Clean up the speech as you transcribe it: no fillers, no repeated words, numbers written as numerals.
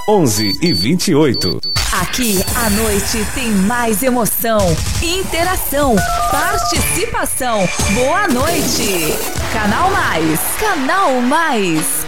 11h28. Aqui a noite tem mais emoção, interação, participação. Boa noite. Canal Mais. Canal Mais.